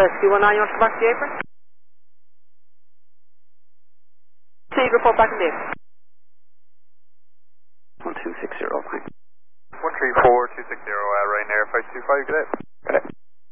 Southwest 219, you want to come back to the apron? Seagull, report back in the apron. 1260, thanks. 134-260, Ryanair 525, good day.